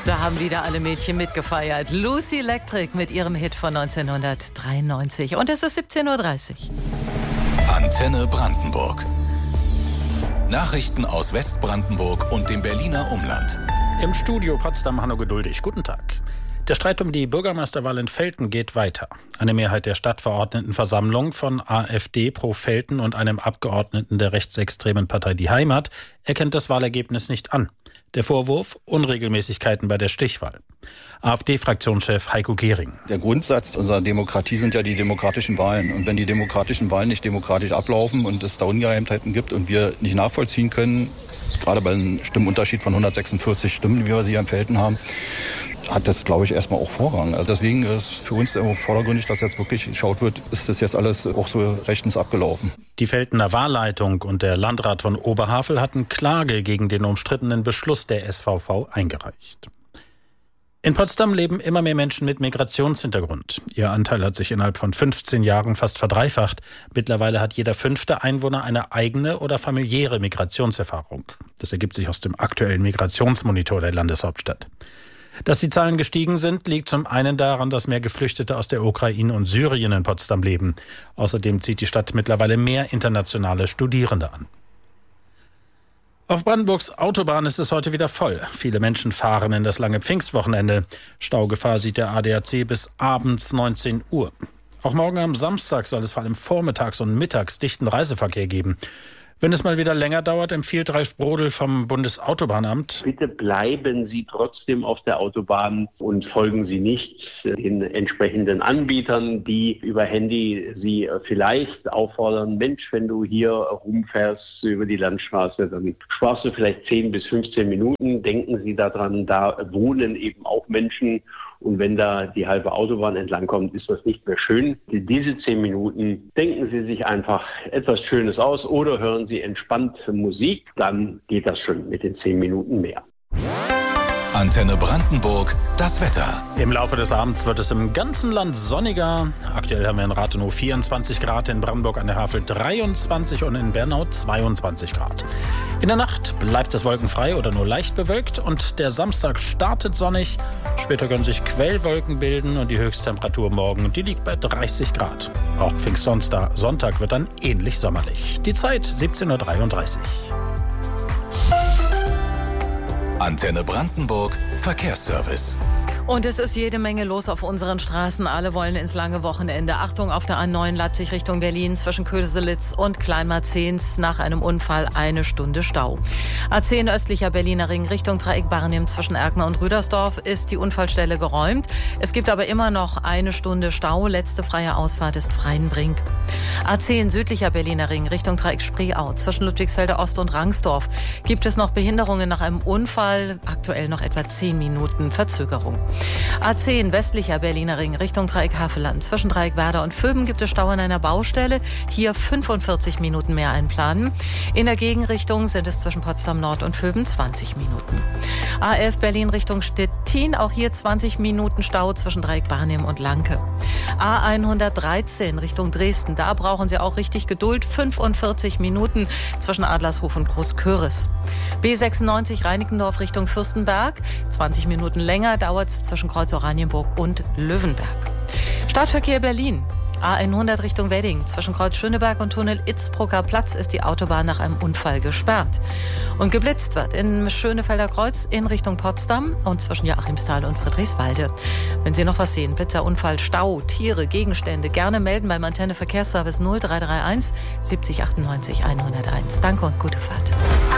Da haben wieder alle Mädchen mitgefeiert. Lucy Electric mit ihrem Hit von 1993. Und es ist 17:30 Uhr. Antenne Brandenburg. Nachrichten aus Westbrandenburg und dem Berliner Umland. Im Studio Potsdam Hanno Geduldig. Guten Tag. Der Streit um die Bürgermeisterwahl in Velten geht weiter. Eine Mehrheit der Stadtverordnetenversammlung von AfD pro Velten und einem Abgeordneten der rechtsextremen Partei Die Heimat erkennt das Wahlergebnis nicht an. Der Vorwurf: Unregelmäßigkeiten bei der Stichwahl. AfD-Fraktionschef Heiko Gehring. Der Grundsatz unserer Demokratie sind ja die demokratischen Wahlen. Und wenn die demokratischen Wahlen nicht demokratisch ablaufen und es da Ungereimtheiten gibt und wir nicht nachvollziehen können, gerade bei einem Stimmenunterschied von 146 Stimmen, wie wir sie hier im Velten haben, hat das, glaube ich, erstmal auch Vorrang. Also deswegen ist für uns vordergründig, dass jetzt wirklich geschaut wird, ist das jetzt alles auch so rechtens abgelaufen. Die Veltener Wahlleitung und der Landrat von Oberhavel hatten Klage gegen den umstrittenen Beschluss der SVV eingereicht. In Potsdam leben immer mehr Menschen mit Migrationshintergrund. Ihr Anteil hat sich innerhalb von 15 Jahren fast verdreifacht. Mittlerweile hat jeder 5. Einwohner eine eigene oder familiäre Migrationserfahrung. Das ergibt sich aus dem aktuellen Migrationsmonitor der Landeshauptstadt. Dass die Zahlen gestiegen sind, liegt zum einen daran, dass mehr Geflüchtete aus der Ukraine und Syrien in Potsdam leben. Außerdem zieht die Stadt mittlerweile mehr internationale Studierende an. Auf Brandenburgs Autobahn ist es heute wieder voll. Viele Menschen fahren in das lange Pfingstwochenende. Staugefahr sieht der ADAC bis abends 19 Uhr. Auch morgen am Samstag soll es vor allem vormittags und mittags dichten Reiseverkehr geben. Wenn es mal wieder länger dauert, empfiehlt Ralf Brodel vom Bundesautobahnamt: Bitte bleiben Sie trotzdem auf der Autobahn und folgen Sie nicht den entsprechenden Anbietern, die über Handy Sie vielleicht auffordern: Mensch, wenn du hier rumfährst über die Landstraße, dann sparst du vielleicht 10 bis 15 Minuten. Denken Sie daran, da wohnen eben auch Menschen. Und wenn da die halbe Autobahn entlang kommt, ist das nicht mehr schön. Diese 10 Minuten, denken Sie sich einfach etwas Schönes aus oder hören Sie entspannt Musik, dann geht das schon mit den 10 Minuten mehr. Antenne Brandenburg, das Wetter. Im Laufe des Abends wird es im ganzen Land sonniger. Aktuell haben wir in Rathenow 24 Grad, in Brandenburg an der Havel 23 und in Bernau 22 Grad. In der Nacht bleibt es wolkenfrei oder nur leicht bewölkt und der Samstag startet sonnig. Später können sich Quellwolken bilden und die Höchsttemperatur morgen, die liegt bei 30 Grad. Auch Pfingstsonntag wird dann ähnlich sommerlich. Die Zeit 17:33 Uhr. Antenne Brandenburg, Verkehrsservice. Und es ist jede Menge los auf unseren Straßen. Alle wollen ins lange Wochenende. Achtung, auf der A9 Leipzig Richtung Berlin zwischen Köselitz und Kleinmarzens nach einem Unfall 1 Stunde Stau. A10 östlicher Berliner Ring Richtung Dreieck Barnim zwischen Erkner und Rüdersdorf ist die Unfallstelle geräumt. Es gibt aber immer noch 1 Stunde Stau. Letzte freie Ausfahrt ist Freienbrink. A10 südlicher Berliner Ring Richtung Dreieck Spreeau zwischen Ludwigsfelde Ost und Rangsdorf gibt es noch Behinderungen nach einem Unfall. Aktuell noch etwa 10 Minuten Verzögerung. A10 westlicher Berliner Ring Richtung Dreieck Havelland. Zwischen Dreieck Werder und Vöben gibt es Stau an einer Baustelle. Hier 45 Minuten mehr einplanen. In der Gegenrichtung sind es zwischen Potsdam Nord und Vöben 20 Minuten. A11 Berlin Richtung Stettin. Auch hier 20 Minuten Stau zwischen Dreieck Barnim und Lanke. A113 Richtung Dresden. Da brauchen Sie auch richtig Geduld. 45 Minuten zwischen Adlershof und Großköris. B96 Reinickendorf Richtung Fürstenberg. 20 Minuten länger dauert es zwischen Kreuz Oranienburg und Löwenberg. Stadtverkehr Berlin. A100 Richtung Wedding. Zwischen Kreuz Schöneberg und Tunnel Itzbrucker Platz ist die Autobahn nach einem Unfall gesperrt. Und geblitzt wird in Schönefelder Kreuz in Richtung Potsdam und zwischen Joachimsthal und Friedrichswalde. Wenn Sie noch was sehen, Blitzerunfall, Stau, Tiere, Gegenstände, gerne melden beim Antenne Verkehrsservice 0331 70 98 101. Danke und gute Fahrt.